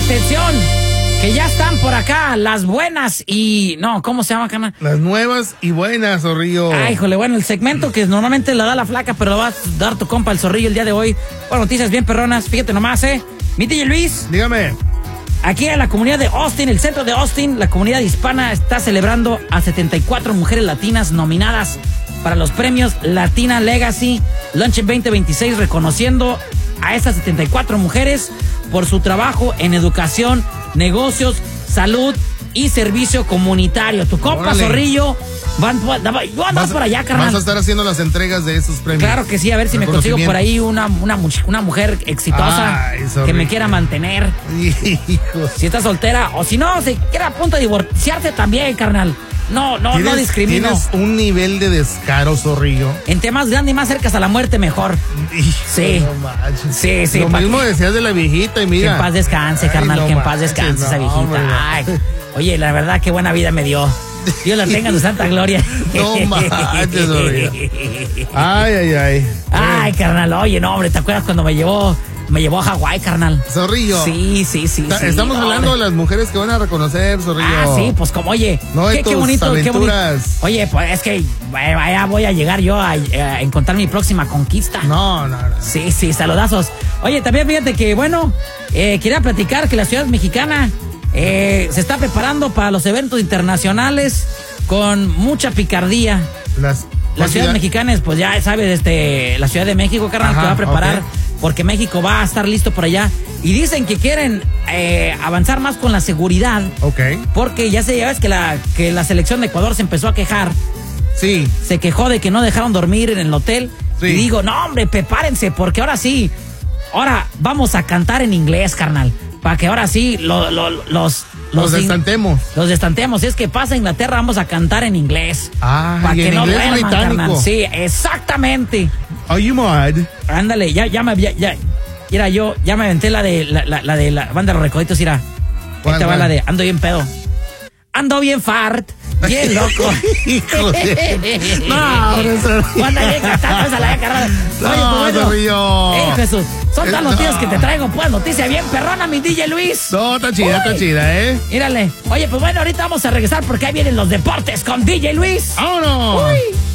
Atención, que ya están por acá las buenas y... No, ¿cómo se llama, carnal? Las nuevas y buenas, Zorrillo. Ay, híjole, bueno, el segmento que normalmente le da la flaca, pero lo va a dar tu compa el Zorrillo el día de hoy. Bueno, noticias bien perronas, fíjate nomás, Mi DJ Luis. Dígame. Aquí en la comunidad de Austin, el centro de Austin, la comunidad hispana está celebrando a 74 mujeres latinas nominadas para los premios Latina Legacy Luncheon 2026, reconociendo a estas 74 mujeres por su trabajo en educación, negocios, salud y servicio comunitario. Tu compa, Órale. Zorrillo, yo ando por allá, carnal. Vas a estar haciendo las entregas de esos premios. Claro que sí, a ver si me consigo por ahí una mujer exitosa. Ay, que me quiera mantener. Hijo. Si está soltera, o si no, si quiere a punto de divorciarse también, carnal. No discrimino. Tienes un nivel de descaro, Zorrillo. Entre más grande y más cercas a la muerte, mejor. Hijo, Sí. no manches. Sí. Lo mismo decías de la viejita y Que mira. en paz descanse, Ay, carnal, no que en paz manches, descanse esa no, viejita. hombre, no. Ay, oye, la verdad, qué buena vida me dio. Dios la tenga en su santa gloria. No manches, Zorrillo. Ay. Ay, carnal, oye, no, hombre, ¿te acuerdas cuando me llevó a Hawái, carnal? Zorrillo. Sí. Estamos hablando de las mujeres que van a reconocer, Zorrillo. Ah, sí, pues como, oye, No de tus aventuras. Oye, pues es que vaya, voy a llegar yo a encontrar mi próxima conquista. No. Sí, saludazos. Oye, también fíjate que, bueno, quería platicar que la ciudad mexicana se está preparando para los eventos internacionales con mucha picardía. La ciudad mexicana es, pues ya sabes, la Ciudad de México, carnal, que va a preparar, okay. Porque México va a estar listo por allá. Y dicen que quieren avanzar más con la seguridad. Ok. Porque ya ves que la selección de Ecuador se empezó a quejar. Sí. Se quejó de que no dejaron dormir en el hotel. Sí. Y digo, no, hombre, prepárense, porque ahora sí. Ahora vamos a cantar en inglés, carnal. Para que ahora sí los destantemos. Los destantemos. Es que pasa a Inglaterra, vamos a cantar en inglés. Ah, para y que en no inglés duerman, británico. carnal. Sí, exactamente. Are you mad? Ándale, ya me aventé la de la banda de los Recoditos, mira. Ahí te va la de Ando bien pedo. Ando bien fart. Bien loco. Hijo de... No, Anda bien cantando esa la carrera. No, Zorrillo. Jesús. Son tan noticias que te traigo, pues, noticia bien perrona, mi DJ Luis. No, está chida, Mírale. Oye, pues bueno, ahorita vamos a regresar porque ahí vienen los deportes con DJ Luis. ¡Vámonos! Uy.